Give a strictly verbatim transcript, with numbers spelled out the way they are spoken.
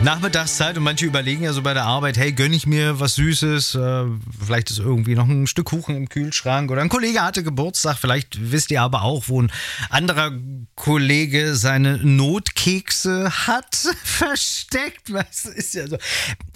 Nachmittagszeit und manche überlegen ja so bei der Arbeit, hey, gönn ich mir was Süßes, äh, vielleicht ist irgendwie noch ein Stück Kuchen im Kühlschrank oder ein Kollege hatte Geburtstag, vielleicht wisst ihr aber auch, wo ein anderer Kollege seine Notkekse hat versteckt, was ist ja so.